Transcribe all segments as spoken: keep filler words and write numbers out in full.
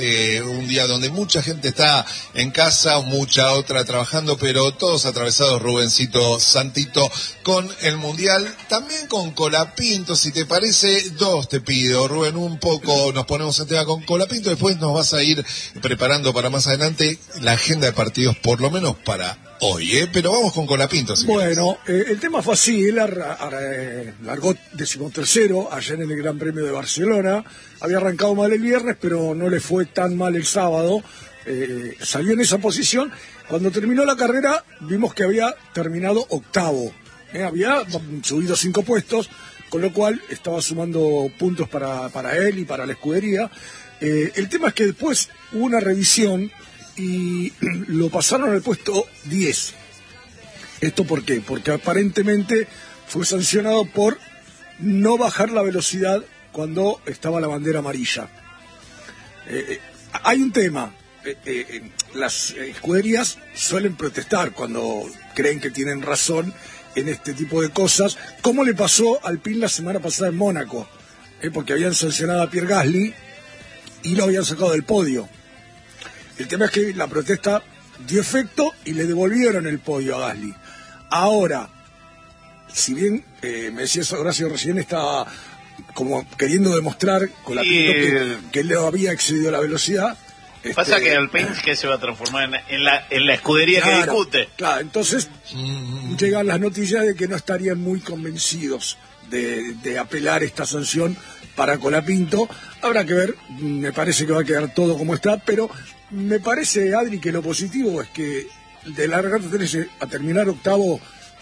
Eh, un día donde mucha gente está en casa, mucha otra trabajando, pero todos atravesados, Rubencito Santito, con el Mundial, también con Colapinto. Si te parece, dos te pido, Rubén, un poco nos ponemos en tema con Colapinto, después nos vas a ir preparando para más adelante la agenda de partidos, por lo menos para hoy, ¿eh? Pero vamos con Colapinto. Si bueno, eh, el tema fue así, él ar ar eh, largó decimotercero ayer en el Gran Premio de Barcelona, había arrancado mal el viernes, pero no le fue tan mal el sábado, eh, salió en esa posición. Cuando terminó la carrera vimos que había terminado octavo, eh, había subido cinco puestos, con lo cual estaba sumando puntos para, para él y para la escudería. Eh, el tema es que después hubo una revisión y lo pasaron al puesto diez. ¿Esto por qué? Porque aparentemente fue sancionado por no bajar la velocidad cuando estaba la bandera amarilla. Eh, eh, hay un tema, eh, eh, las escuderías suelen protestar cuando creen que tienen razón en este tipo de cosas, como le pasó al Alpine la semana pasada en Mónaco, eh, porque habían sancionado a Pierre Gasly y lo habían sacado del podio. El tema es que la protesta dio efecto y le devolvieron el podio a Gasly. Ahora, si bien eh, me decía Horacio recién, estaba como queriendo demostrar con la y... que, que él había excedido la velocidad. Pasa este... que Alpine que se va a transformar en, en, la, en la escudería claro, que discute. Claro, entonces mm. llegan las noticias de que no estarían muy convencidos de, de apelar esta sanción para Colapinto. Habrá que ver, me parece que va a quedar todo como está, pero me parece, Adri, que lo positivo es que de largar trece a terminar octavo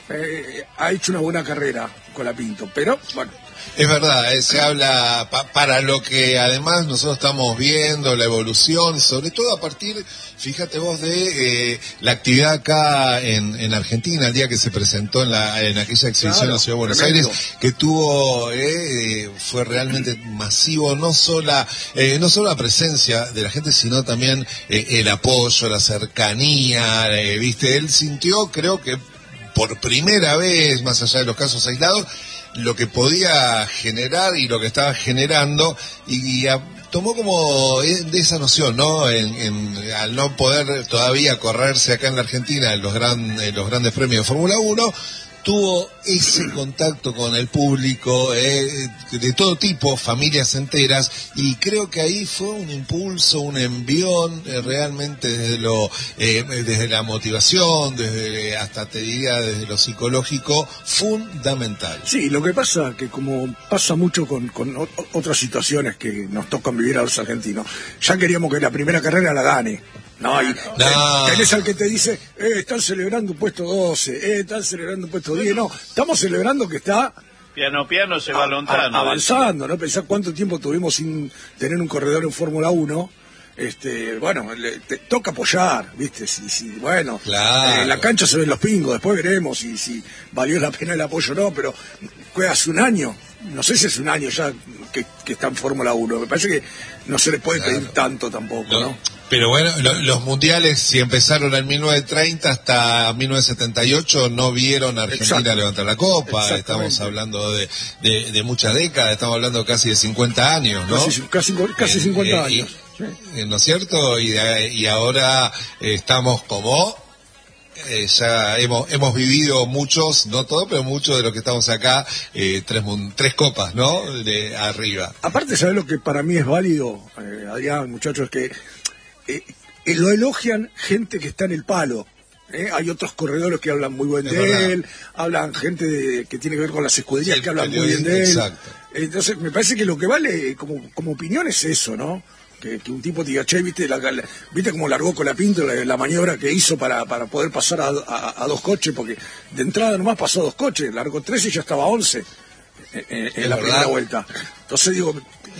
eh, ha hecho una buena carrera Colapinto, pero bueno. Es verdad, eh, se habla pa para lo que además nosotros estamos viendo, la evolución, sobre todo a partir, fíjate vos, de eh, la actividad acá en, en Argentina, el día que se presentó en, la, en aquella exhibición claro, en la Ciudad de Buenos tremendo. Aires, que tuvo, eh, fue realmente masivo, no solo, eh, no solo la presencia de la gente, sino también eh, el apoyo, la cercanía, eh, viste, él sintió, creo que por primera vez, más allá de los casos aislados, lo que podía generar y lo que estaba generando, y, y a, tomó como de esa noción, ¿no? En, en, al no poder todavía correrse acá en la Argentina en los, gran, en los grandes premios de Fórmula uno, tuvo ese contacto con el público eh, de todo tipo, familias enteras, y creo que ahí fue un impulso, un envión eh, realmente desde lo eh, desde la motivación, desde hasta te diría desde lo psicológico, fundamental. Sí, lo que pasa que como pasa mucho con, con otras situaciones que nos tocan vivir a los argentinos, ya queríamos que la primera carrera la gane. No, y no. tenés al que te dice, eh, están celebrando un puesto doce, eh, están celebrando un puesto diez, no, estamos celebrando que está piano piano se va alontrando, avanzando, ¿no? Pensá cuánto tiempo tuvimos sin tener un corredor en Fórmula uno. Este, bueno, le, te toca apoyar, ¿viste? Si, si, bueno, claro. eh, la cancha se ven los pingos, después veremos si, si valió la pena el apoyo o no, pero fue hace un año, no sé si es un año ya que, que está en Fórmula uno, me parece que no se le puede claro. pedir tanto tampoco, ¿no? ¿no? Pero bueno, lo, los mundiales, si empezaron en mil novecientos treinta hasta mil novecientos setenta y ocho, no vieron a Argentina Exacto. levantar la copa. Estamos hablando de, de, de muchas décadas, estamos hablando casi de cincuenta años, ¿no? Casi, casi, casi cincuenta eh, años. Y, sí. ¿No es cierto? Y, de, y ahora eh, estamos como... Eh, ya hemos hemos vivido muchos, no todos, pero muchos de los que estamos acá, eh, tres, tres copas, ¿no? De arriba. Aparte, ¿sabes lo que para mí es válido, eh, Adrián, muchachos? Que eh, eh, lo elogian gente que está en el palo. ¿eh? Hay otros corredores que hablan muy bien es de verdad. él, hablan gente de, que tiene que ver con las escuderías sí, que hablan muy bien de él. Exacto. Entonces, me parece que lo que vale como, como opinión es eso, ¿no? Que, que un tipo te diga, che, viste, la, la, viste cómo largó Colapinto la, la maniobra que hizo para, para poder pasar a, a, a dos coches, porque de entrada nomás pasó dos coches, largó tres y ya estaba once en, en, en la primera vuelta. Entonces digo...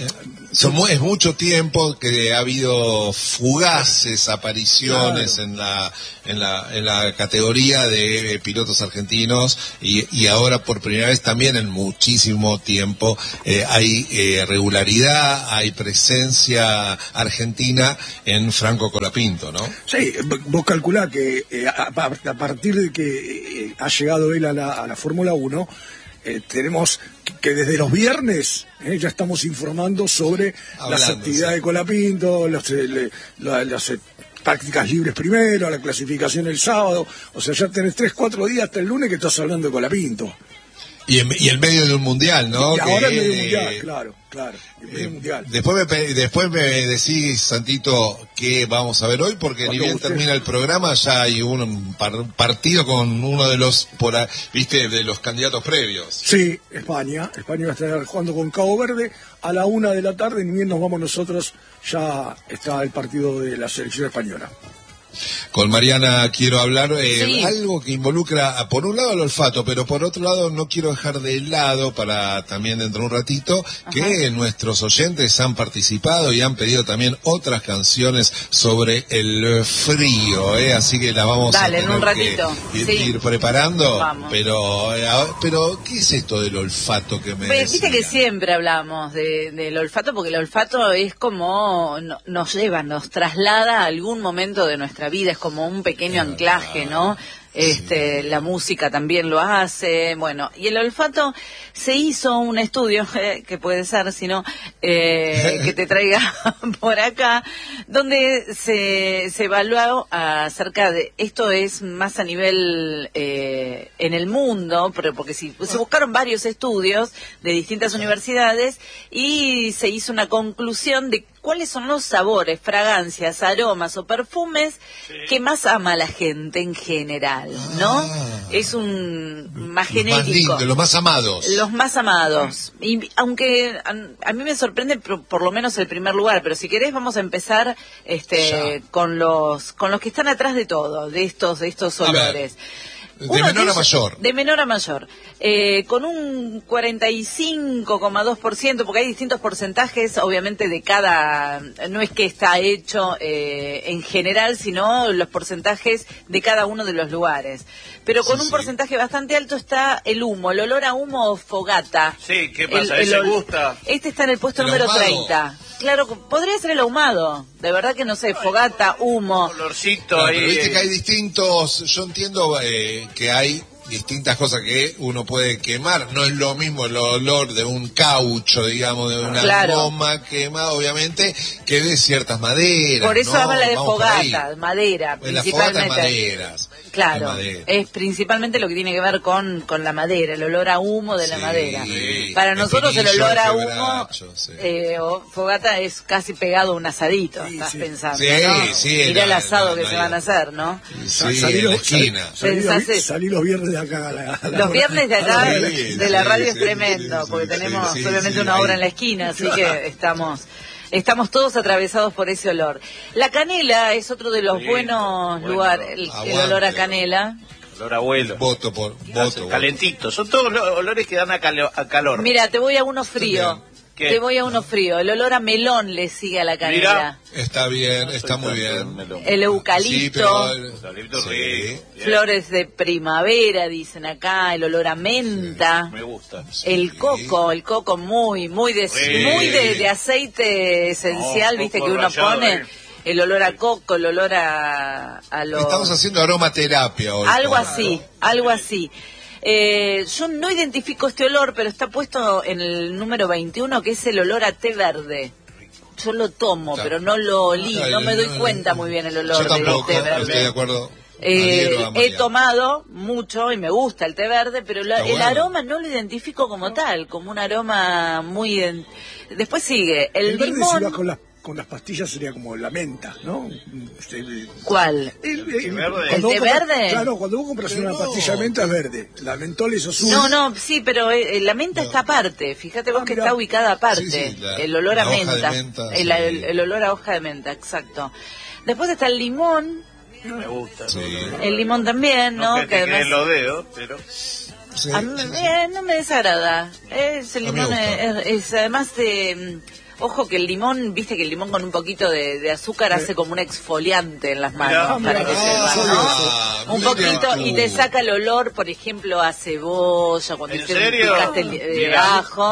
Son, es mucho tiempo que ha habido fugaces apariciones claro. en la en la en la categoría de eh, pilotos argentinos y, y ahora por primera vez también en muchísimo tiempo eh, hay eh, regularidad, hay presencia argentina en Franco Colapinto, ¿no? Sí, vos calculás que eh, a, a partir de que eh, ha llegado él a la, a la Fórmula uno, eh, tenemos que, que desde los viernes eh, ya estamos informando sobre Hablando, las actividades sí. de Colapinto, los, eh, le, la, las eh, tácticas libres primero, la clasificación el sábado. O sea, ya tenés tres, cuatro días hasta el lunes que estás hablando de Colapinto. Y en, y en medio de un mundial, ¿no? Y ahora que, en medio mundial, claro, claro, en medio eh, mundial. Después me, pe- después me decís, Santito, qué vamos a ver hoy, porque ni Cuando bien usted- termina el programa, ya hay un par- partido con uno de los, por a- viste, de los candidatos previos. Sí, España. España va a estar jugando con Cabo Verde a la una de la tarde, ni bien nos vamos nosotros, ya está el partido de la selección española. Con Mariana quiero hablar eh, Sí. algo que involucra, por un lado, el olfato, pero por otro lado no quiero dejar de lado, para también dentro de un ratito, que nuestros oyentes han participado y han pedido también otras canciones sobre el frío, ¿eh? Así que la vamos Dale, a en tener un ratito. que ir, Sí. ir preparando. Vamos. Pero, eh, a- pero, ¿qué es esto del olfato que me Pues, viste que decían? siempre hablamos de, del olfato, porque el olfato es como no- nos lleva, nos traslada a algún momento de nuestra vida, es como un pequeño anclaje, ¿no? Este, la música también lo hace, bueno, y el olfato, se hizo un estudio, eh, que puede ser, si no, eh, que te traiga por acá, donde se, se evaluó acerca de, esto es más a nivel eh, en el mundo, pero porque si, se buscaron varios estudios de distintas universidades y se hizo una conclusión de cuáles son los sabores, fragancias, aromas o perfumes que más ama la gente en general, ¿no? Ah. Es un más Los más genético. lindos, los más amados. Los más amados. Y aunque a, a mí me sorprende por, por lo menos el primer lugar, pero si querés vamos a empezar este Ya. con los con los que están atrás de todo, de estos de estos A ver. olores. De Uno menor a ellos- mayor. De menor a mayor. Eh, con un cuarenta y cinco coma dos por ciento, porque hay distintos porcentajes, obviamente, de cada... No es que está hecho eh, en general, sino los porcentajes de cada uno de los lugares. Pero con Sí, un sí. porcentaje bastante alto está el humo, el olor a humo o fogata. Sí, ¿qué pasa? El- el ¿Ese ol- gusta? Este está en el puesto ¿El número ahumado? treinta. Claro, podría ser el ahumado. De verdad que no sé, fogata, humo. Olorcito Claro, ahí. pero viste que hay distintos, yo entiendo eh, que hay distintas cosas que uno puede quemar, no es lo mismo el olor de un caucho, digamos, de una Claro. goma quema, obviamente, que de ciertas maderas. Por eso ¿no? habla de Vamos por ahí. fogata, madera, En la fogata principalmente. de maderas. Claro, de madera. es principalmente lo que tiene que ver con, con la madera, el olor a humo de la Sí, madera. Para el nosotros el pinillo, olor a el humo, quebracho, sí. eh, o fogata es casi pegado a un asadito, Sí, estás sí. pensando, Sí, ¿no? sí, Mirá el no, asado no, que no se hay- van a hacer, ¿no? Sa- Sí, salí en la los- salí- esquina. salí los, Pensás- salí los viernes de acá a la, a la Los hora- viernes de acá a la hora Sí, de la- de la sí, radio es sí, tremendo, sí, porque sí, tenemos sí, solamente sí, una ahí. hora en la esquina, así que estamos estamos todos atravesados por ese olor. La canela es otro de los Sí, buenos bueno, lugares, el, el aguante. olor a canela. Olor a abuelo. Voto por Hace voto. voto. calentito. Son todos los olores que dan a, calo- a calor. Mira, te voy a uno frío. ¿Qué? Te voy a uno frío. El olor a melón le sigue a la canela. Mira. Está bien, No está soy muy tanto bien. melón. El Sí, eucalipto, pero el- Eucalipto sí. rico. Bien. flores de primavera, dicen acá, el olor a menta. Me gusta. El coco, el coco muy, muy de, Sí. muy de, de aceite esencial, No, viste, coco que uno rallado, pone. eh. El olor a coco, el olor a, a los... Estamos haciendo aromaterapia hoy. Algo claro. así, algo así. Eh, yo no identifico este olor, pero está puesto en el número veintiuno, que es el olor a té verde. Yo lo tomo, Claro. pero no lo olí, Ay, no me doy no, no, cuenta no. muy bien el Yo olor del tampoco, té verde. estoy de acuerdo. Eh, Adhiero a he Mariana. tomado mucho y me gusta el té verde, pero la- Está el bueno. aroma no lo identifico como tal, como un aroma muy... ident- Después sigue el, El verde, si limón. vas con las, con las pastillas, sería como la menta, ¿no? El, ¿Cuál? el- ¿El verde? cuando ¿El vos té compras- verde? Claro, cuando vos compras Pero una no. pastilla de menta es verde. La mentol es azul. No, no, sí, pero eh, la menta No. está aparte. Fíjate vos Ah, que mirá. está ubicada aparte. Sí, sí, la- el olor a la hoja de menta. menta, el, sí. el- el olor a hoja de menta, exacto. Después está el limón. Me gusta. Sí. El limón también, ¿no? No que te Que además- queden los dedos, pero... Sí, A mí, sí, sí. eh, no me desagrada. Es, el A mí me limón gusta. es, es además de... Ojo que el limón, viste que el limón con un poquito de, de azúcar hace como un exfoliante en las manos, Mirá. para que Ah, sepan, ah, ¿no? Un mira poquito, tú. y te saca el olor, por ejemplo, a cebolla, cuando ¿En hicieron serio? picaste el, el Mirá. ajo.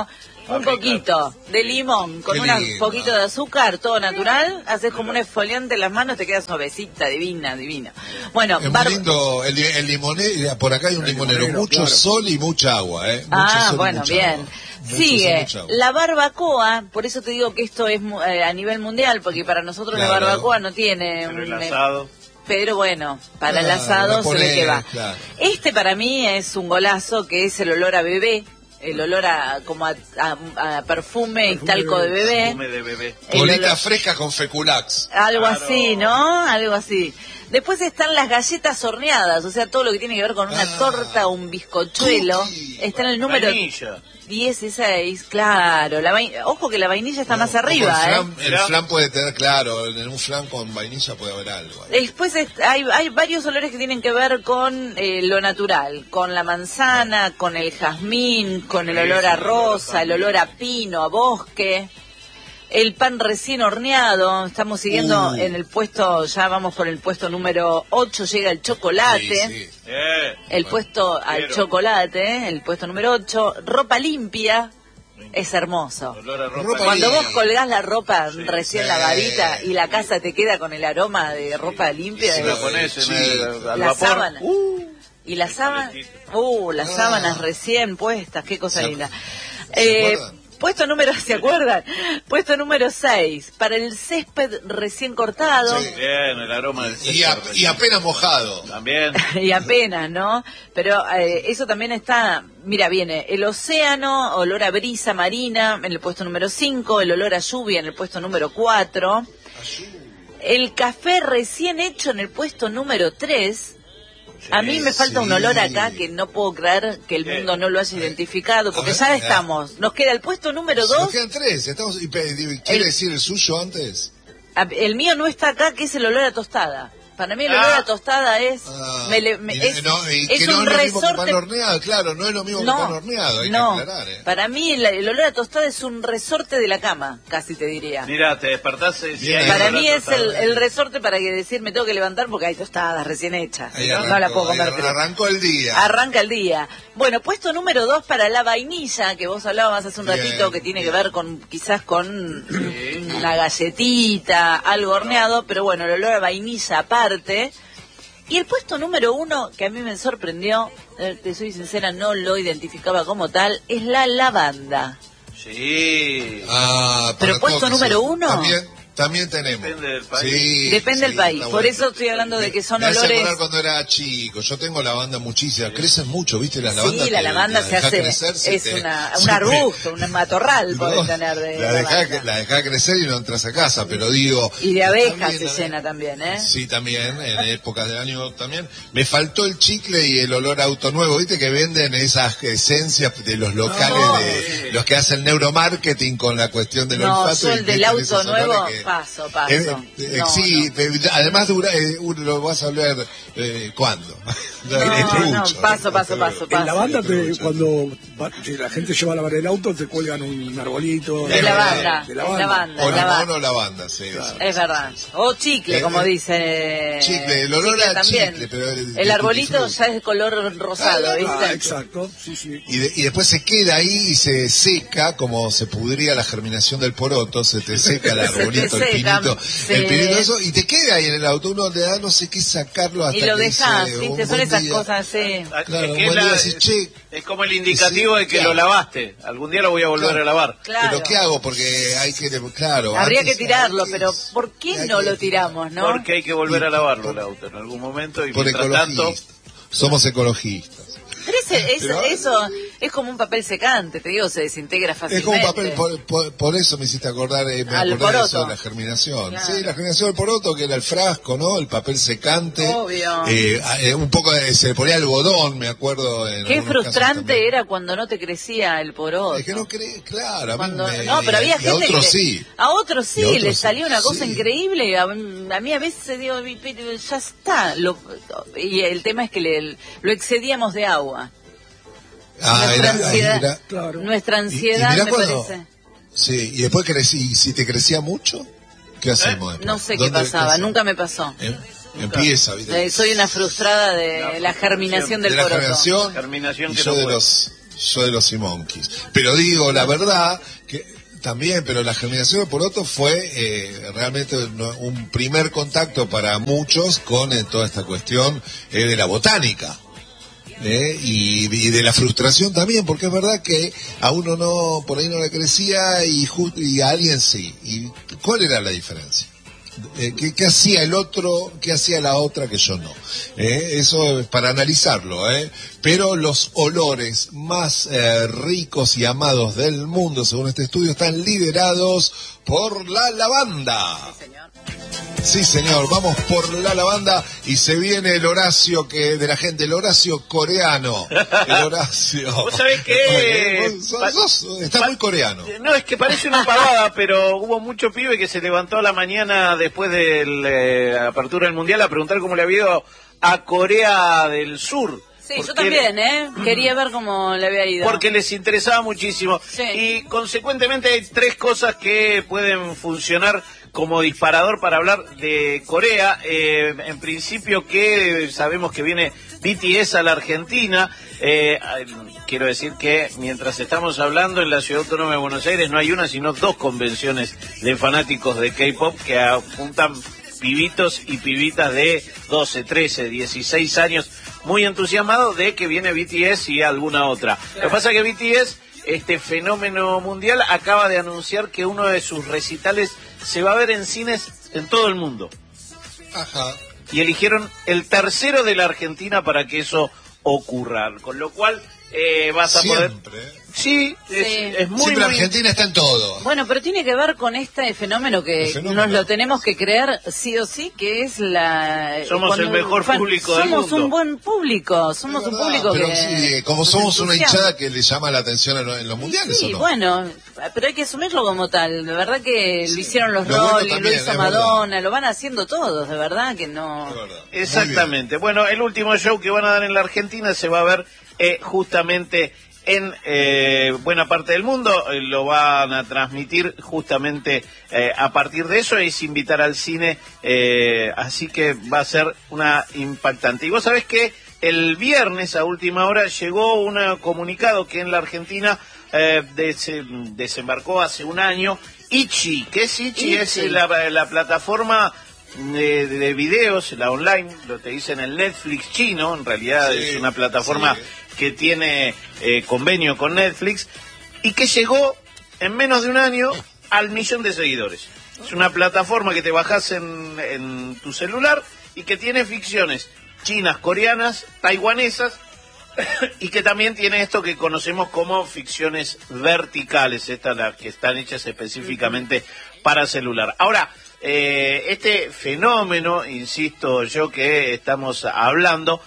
un poquito de limón con un poquito de azúcar, todo natural, haces como un exfoliante en las manos, te queda suavecita, divina, divina. Bueno, es bar... muy lindo el, el limonero, por acá hay un el limonero, limonero, mucho claro. sol y mucha agua, ¿eh? Mucho ah, sol bueno, y mucha bien. Agua. Sigue, la barbacoa, por eso te digo que esto es eh, a nivel mundial, porque para nosotros claro. la barbacoa no tiene Pero un... el asado. Pero bueno, para claro, el asado se ve que va. Claro. Este para mí es un golazo, que es el olor a bebé. El olor a como a, a, a perfume, perfume y talco de bebé. Perfume de bebé. Bolita fresca con feculax. Algo claro. así, ¿no? Algo así. Después están las galletas horneadas, o sea, todo lo que tiene que ver con una ah, torta o un bizcochuelo. Cookie. Está en el número vainilla. dieciséis, claro. La vain... Ojo que la vainilla está no, más arriba, el flan, ¿eh? El flan puede tener, claro, en un flan con vainilla puede haber algo. Ahí. Después hay, hay varios olores que tienen que ver con eh, lo natural, con la manzana, con el jazmín, con el olor a rosa, el olor a pino, a bosque. El pan recién horneado, estamos siguiendo uh. en el puesto, ya vamos por el puesto número ocho, llega el chocolate, sí, sí. Eh, el bueno, puesto al quiero. chocolate, el puesto número ocho, ropa limpia, es hermoso. Ropa Cuando vos colgás la ropa sí, recién sí. lavadita y la casa te queda con el aroma de ropa limpia, sí, de, la pones en el, al la vapor. sábana. Uh, y las sábanas, uh, las ah. sábanas recién puestas, qué cosa ¿Se linda. ¿Se eh, Puesto número, ¿se acuerdan? Puesto número seis, para el césped recién cortado. Sí, bien, el aroma del césped. Y, a, y apenas mojado. También. Y apenas, ¿no? Pero eh, eso también está, mira, viene el océano, olor a brisa marina en el puesto número cinco, el olor a lluvia en el puesto número cuatro, el café recién hecho en el puesto número tres. A mí me falta sí. un olor acá que no puedo creer que el mundo no lo haya identificado, porque ver, ya estamos. Nos queda el puesto número dos. Nos quedan tres. Estamos, ¿Quiere el, decir el suyo antes? El mío no está acá, que es el olor a tostada. Para mí el olor ah. a tostada es... Ah, me le, me, y, es, no, y es que no un es lo resorte... mismo que pan horneado, claro, no es lo mismo no, que pan horneado, hay no. que aclarar. ¿eh? Para mí el, el olor a tostada es un resorte de la cama, casi te diría. Mira, te despertás... Si hay para mí es el, el resorte para que decir me tengo que levantar porque hay tostadas recién hechas. Ahí ¿no? arrancó, no la puedo comer. Ahí arrancó el día. Arranca el día. Bueno, puesto número dos para la vainilla, que vos hablabas hace un bien, ratito, que tiene bien. que ver con quizás con sí. una galletita, algo horneado, pero bueno, el olor a vainilla aparte... Y el puesto número uno, que a mí me sorprendió, eh, te soy sincera, no lo identificaba como tal, es la lavanda. Sí. Ah, pero puesto número uno... También, también tenemos. Depende del país. Sí, Depende sí, del país. Por bueno. eso estoy hablando de que son me olores... Me hace cuando era chico. Yo tengo lavanda muchísima. Crecen mucho, ¿viste? Las lavandas. Sí, la lavanda te, se la hace... Crecer, es te, una, un arbusto, un matorral no, podés tener de la dejá, la dejá crecer y no entras a casa, pero digo... Y de abejas se llena también, ¿eh? Sí, también, en épocas del año también. Me faltó el chicle y el olor a auto nuevo, ¿viste? Que venden esas esencias de los locales, no, de los que hacen neuromarketing con la cuestión del no, olfato. No, yo el del auto nuevo, que, paso, paso. Eh, eh, no, sí, no. Además dura, eh, uno lo vas a hablar eh, ¿cuándo? No, no, paso, paso, paso, paso. En lavanda, te, cuando va, la gente lleva a lavar el auto, te cuelgan un arbolito. De lavanda, de lavanda. lavanda o lavanda. o lavanda, sí. Claro. Es verdad. O chicle, eh, como dice. Chicle, el olor chicle a también. chicle. Pero el, el arbolito ya es de color rosado, ah, ¿viste? Ah, exacto, sí, sí. Y, de, y después se queda ahí y se seca, como se pudría la germinación del poroto, se te seca el arbolito, el pinito, sí. el pinito, eso, y te queda ahí en el auto, uno le da no sé qué sacarlo hasta y lo que dejas, dice, ¿viste? Son esas día. cosas, sí. Claro, es, la, decís, che, es como el indicativo sí, de que claro. lo lavaste. Algún día lo voy a volver claro. a lavar. Claro. Pero ¿qué hago? Porque hay que, claro. Habría antes, que tirarlo, antes, pero ¿por qué no lo tiramos, no? Porque hay que volver a lavarlo el auto en algún momento y por mientras tanto... Somos ecologistas. Pero ese, eso, Pero, eso es como un papel secante, te digo, se desintegra fácilmente. Es como un papel, por, por, por eso me hiciste acordar, eh, me Al acordé poroto. de eso de la germinación. Claro. Sí, la germinación del poroto, que era el frasco, ¿no? El papel secante. Obvio. Eh, eh, un poco, de, se le ponía algodón, me acuerdo. En Qué frustrante era cuando no te crecía el poroto. Es que no creía, claro. A cuando, mí me, no, pero había y gente a otros que... sí. A otros sí, otros les salió una cosa sí. increíble. A, a mí a veces digo, ya está. Lo, y el tema es que le, lo excedíamos de agua. Ah, nuestra era, ansiedad, era, claro. nuestra ansiedad y, y me cuando, parece. Sí, y después crecí, si te crecía mucho, ¿qué hacemos? ¿Eh? No sé qué pasaba, qué nunca me pasó. ¿Eh? Empieza, ¿viste? Eh, soy una frustrada de la, la germinación del de la poroto. Germinación, germinación y que yo no de puede. los Yo de los Simonkeys. Pero digo, la verdad, que también, pero la germinación de poroto fue eh, realmente un primer contacto para muchos con eh, toda esta cuestión eh, de la botánica. ¿Eh? Y, y de la frustración también, porque es verdad que a uno no, por ahí no le crecía y, just, y a alguien sí. ¿Y cuál era la diferencia? Eh, ¿qué, ¿Qué hacía el otro, qué hacía la otra que yo no? Eh, eso es para analizarlo, ¿eh? Pero los olores más eh, ricos y amados del mundo, según este estudio, están liderados por la lavanda. Sí, señor. Sí, señor, vamos por la lavanda y se viene el Horacio que de la gente, el Horacio coreano. El Horacio. ¿Vos sabés qué? Vos, sos, sos, está muy coreano. No, es que parece una pavada, pero hubo mucho pibe que se levantó a la mañana después de la eh, apertura del Mundial a preguntar cómo le había ido a Corea del Sur. Sí, yo también, ¿eh? Quería ver cómo le había ido. Porque les interesaba muchísimo. Sí. Y consecuentemente hay tres cosas que pueden funcionar como disparador para hablar de Corea. Eh, en principio que sabemos que viene B T S a la Argentina. Eh, quiero decir que mientras estamos hablando en la Ciudad Autónoma de Buenos Aires no hay una sino dos convenciones de fanáticos de K-pop que apuntan pibitos y pibitas de doce, trece, dieciséis años muy entusiasmados de que viene B T S y alguna otra. Lo que pasa es que B T S, este fenómeno mundial, acaba de anunciar que uno de sus recitales se va a ver en cines en todo el mundo. Ajá. Y eligieron el tercero de la Argentina para que eso ocurra. Con lo cual eh, vas a Siempre. poder... Sí, es, Sí. es muy, Siempre muy... Argentina está en todo. Bueno, pero tiene que ver con este fenómeno que fenómeno. nos lo tenemos que creer sí o sí, que es la... Somos cuando- el mejor fan- público del Somos mundo. un buen público, somos Es un verdad, público pero que... sí, como nos somos una entusiasma. hinchada que le llama la atención en, lo- en los mundiales, Sí, ¿o no? bueno, pero hay que asumirlo como tal. De verdad que Sí. lo hicieron los Lo bueno Rolling, lo también, hizo es Madonna, lo van haciendo todos, de verdad que no... Es verdad. Muy Exactamente. Bueno, el último show que van a dar en la Argentina se va a ver eh, justamente en eh, buena parte del mundo. Eh, lo van a transmitir justamente eh, a partir de eso. Es invitar al cine, eh, así que va a ser una impactante. Y vos sabés que el viernes a última hora llegó un comunicado que en la Argentina eh, des, desembarcó hace un año Ichi. ¿Qué es Ichi? Ichi. Es la, la plataforma de, de videos, la online, lo te dicen el Netflix chino, en realidad Sí, es una plataforma sí. que tiene eh, convenio con Netflix y que llegó en menos de un año al millón de seguidores. Es una plataforma que te bajás en, en tu celular y que tiene ficciones chinas, coreanas, taiwanesas y que también tiene esto que conocemos como ficciones verticales, estas las que están hechas específicamente para celular. Ahora, eh, este fenómeno, insisto yo que estamos hablando,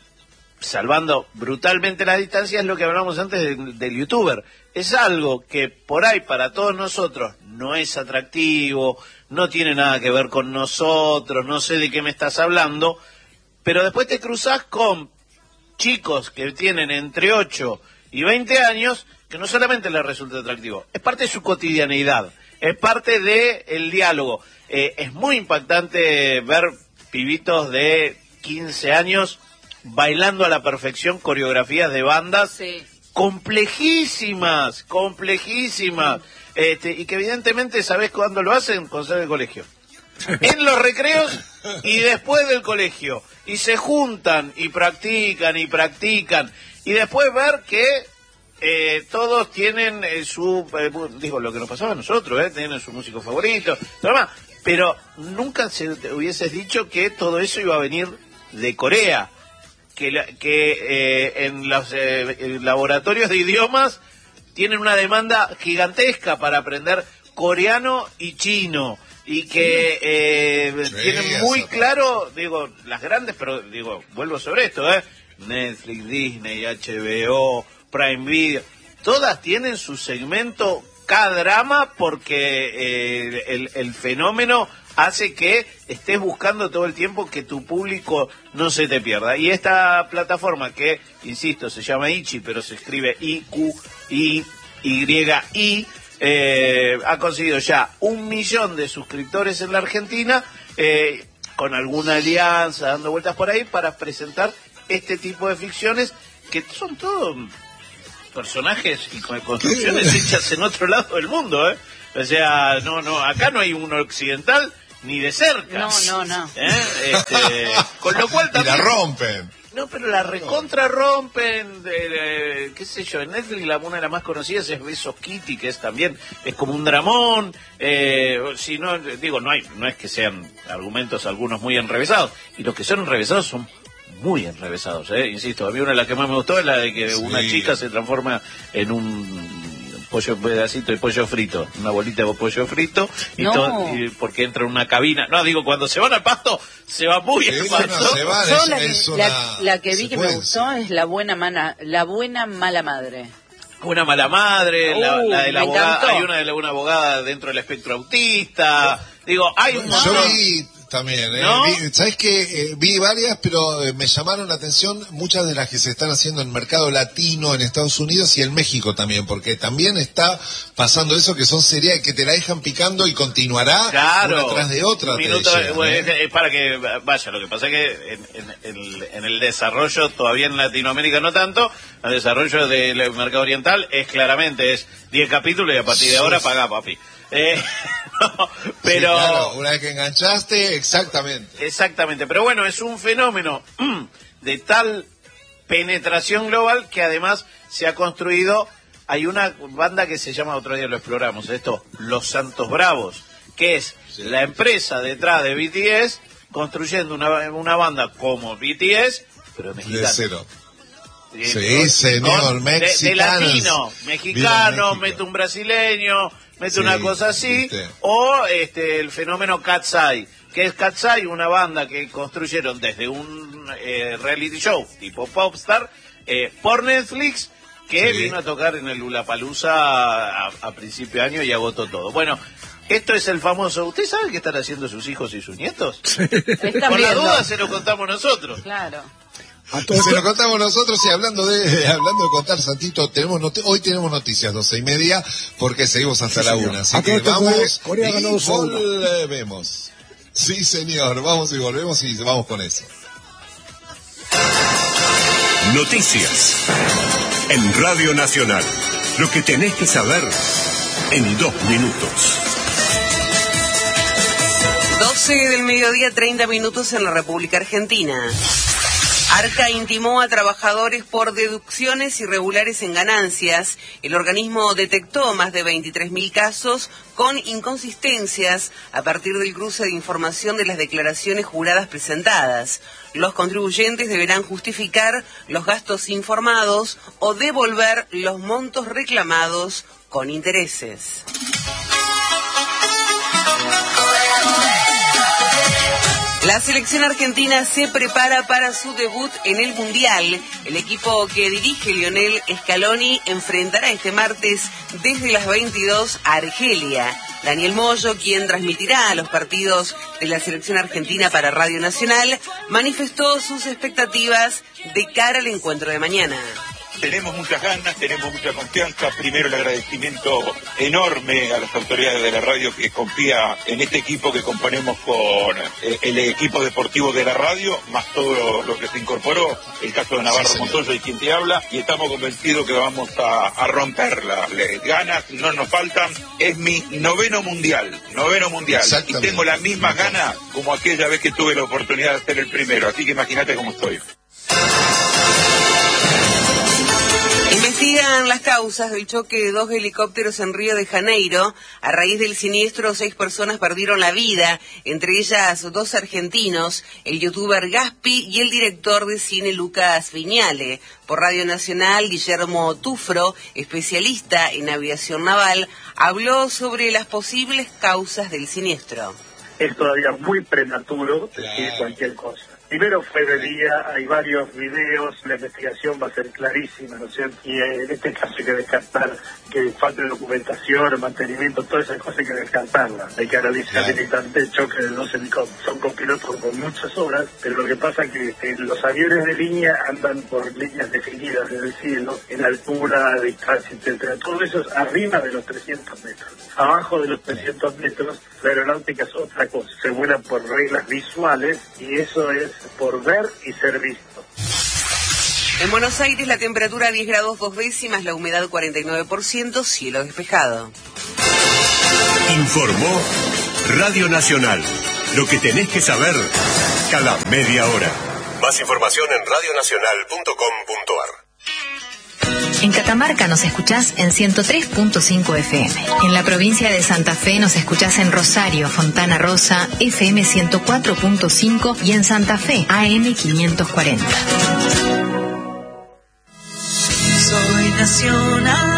salvando brutalmente la distancia, es lo que hablamos antes del, del youtuber. Es algo que por ahí para todos nosotros no es atractivo, no tiene nada que ver con nosotros, no sé de qué me estás hablando, pero después te cruzás con chicos que tienen entre ocho y veinte años que no solamente les resulta atractivo, es parte de su cotidianeidad, es parte del diálogo. Eh, es muy impactante ver pibitos de quince años bailando a la perfección coreografías de bandas Sí. complejísimas, complejísimas, este, y que evidentemente sabés cuándo lo hacen, cuando salen del colegio. En los recreos y después del colegio. Y se juntan y practican y practican. Y después ver que eh, todos tienen eh, su... Eh, digo, lo que nos pasaba a nosotros, eh, tienen su músico favorito, todo lo demás. Pero nunca se te hubieses dicho que todo eso iba a venir de Corea. Que, la, que eh, en los eh, laboratorios de idiomas tienen una demanda gigantesca para aprender coreano y chino y que eh, Sí, tienen muy eso. claro, digo, las grandes, pero digo, vuelvo sobre esto, ¿eh? Netflix, Disney, H B O, Prime Video, todas tienen su segmento K-drama porque eh, el, el fenómeno hace que estés buscando todo el tiempo que tu público no se te pierda. Y esta plataforma que, insisto, se llama Ichi, pero se escribe I Q I Y I, eh, ha conseguido ya un millón de suscriptores en la Argentina, eh, con alguna alianza, dando vueltas por ahí, para presentar este tipo de ficciones que son todo personajes y con construcciones hechas en otro lado del mundo, ¿eh? O sea, no, no, acá no hay uno occidental ni de cerca. No, no, no. ¿Eh? Este, con lo cual también... Y la rompen. No, pero la recontra rompen, de, de, qué sé yo, en Netflix la, una de las más conocidas es Besos Kitty, que es también, es como un dramón, eh, si no, digo, no hay, no es que sean argumentos algunos muy enrevesados, y los que son enrevesados son muy enrevesados, eh, insisto, a mí una de las que más me gustó es la de que sí. Una chica se transforma en un pollo, pedacito de pollo frito, una bolita de pollo frito, y, no. todo, y porque entra en una cabina, no, digo, cuando se van al pasto, se va muy al pasto. No, se van, Yo es, la, que, es la, la que vi secuencia. que me gustó es la buena mana, la buena mala madre. Una mala madre, uh, la, la de la abogada, encantó. hay una de la, una abogada dentro del espectro autista, digo, hay un montón. Yo vi también, ¿eh? ¿No? vi, ¿sabes qué? Eh, vi varias, pero eh, me llamaron la atención muchas de las que se están haciendo en el mercado latino, en Estados Unidos y en México también, porque también está pasando eso, que son series que te la dejan picando y continuará claro, una tras de otra. Minuto, te llegan, bueno, ¿eh? es para que vaya, lo que pasa es que en, en, en, en el desarrollo, todavía en Latinoamérica no tanto, el desarrollo del mercado oriental es claramente, es diez capítulos y a partir de ahora pagá, papi. Eh, no, pero sí, claro, una vez que enganchaste, exactamente. Exactamente, pero bueno, es un fenómeno de tal penetración global que además se ha construido. Hay una banda que se llama, otro día lo exploramos, esto, Los Santos Bravos, que es sí. la empresa detrás de B T S construyendo una, una banda como B T S, pero mexicana. De cero. Eh, sí, con, señor, mexicanos. De, de latino, mexicano, mete un brasileño, mete sí, una cosa así, ¿viste? O este el fenómeno Cat's Eye, que es Cat's Eye, una banda que construyeron desde un eh, reality show tipo Popstar eh, por Netflix, que sí. vino a tocar en el Lollapalooza a, a principio de año y agotó todo. Bueno, esto es el famoso... ¿Usted sabe qué están haciendo sus hijos y sus nietos? Por la duda se lo contamos nosotros. Claro. Se lo contamos nosotros y hablando de hablando de contar, Santito, tenemos not- hoy tenemos noticias doce y media porque seguimos hasta sí, la una, así que vamos Corea y volvemos. Sí, señor, vamos y volvemos y vamos con eso. Noticias en Radio Nacional. Lo que tenés que saber en dos minutos. doce del mediodía, treinta minutos en la República Argentina. Arca intimó a trabajadores por deducciones irregulares en ganancias. El organismo detectó más de veintitrés mil casos con inconsistencias a partir del cruce de información de las declaraciones juradas presentadas. Los contribuyentes deberán justificar los gastos informados o devolver los montos reclamados con intereses. La selección argentina se prepara para su debut en el Mundial. El equipo que dirige Lionel Scaloni enfrentará este martes desde las veintidós a Argelia. Daniel Moyo, quien transmitirá los partidos de la selección argentina para Radio Nacional, manifestó sus expectativas de cara al encuentro de mañana. Tenemos muchas ganas, tenemos mucha confianza. Primero, el agradecimiento enorme a las autoridades de la radio que confía en este equipo que componemos con eh, el equipo deportivo de la radio, más todo lo que se incorporó, el caso de Navarro sí, Montoya y quien te habla, y estamos convencidos que vamos a, a romperla. Les ganas no nos faltan. Es mi noveno mundial, noveno mundial, y tengo las mismas ganas como aquella vez que tuve la oportunidad de ser el primero, así que imagínate cómo estoy. Investigan las causas del choque de dos helicópteros en Río de Janeiro. A raíz del siniestro, seis personas perdieron la vida, entre ellas dos argentinos, el youtuber Gaspi y el director de cine Lucas Viñale. Por Radio Nacional, Guillermo Tufro, especialista en aviación naval, habló sobre las posibles causas del siniestro. Es todavía muy prematuro decir cualquier cosa. Primero fue de día, hay varios videos, la investigación va a ser clarísima, ¿no es cierto? Y en este caso hay que descartar que falta de documentación, mantenimiento, todas esas cosas hay que descartarlas. Hay que analizar directamente el choque de dos helicópteros. Son copilotos con muchas horas, pero lo que pasa es que eh, los aviones de línea andan por líneas definidas en el cielo, en altura, distancia, etcétera. Todo eso es arriba de los trescientos metros. Abajo de los trescientos metros, la aeronáutica es otra cosa. Se vuela por reglas visuales y eso es por ver y ser visto. En Buenos Aires la temperatura diez grados dos décimas, la humedad cuarenta y nueve por ciento, cielo despejado. Informó Radio Nacional. Lo que tenés que saber cada media hora. Más información en radio nacional punto com punto ar. En Catamarca nos escuchás en ciento tres punto cinco F M. En la provincia de Santa Fe nos escuchás en Rosario, Fontana Rosa, F M ciento cuatro punto cinco y en Santa Fe, A M quinientos cuarenta. Soy nacional.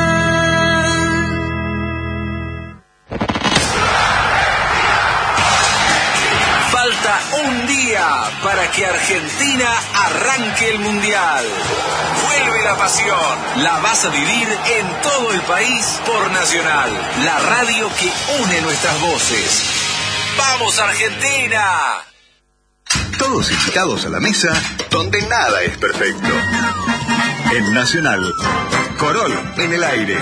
Falta un día para que Argentina arranque el Mundial. Vuelve la pasión. La vas a vivir en todo el país por Nacional, la radio que une nuestras voces. ¡Vamos, Argentina! Todos invitados a la mesa donde nada es perfecto. En Nacional, Corol en el aire.